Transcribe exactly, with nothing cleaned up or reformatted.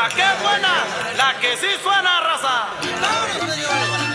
La que es buena, la que sí suena, raza.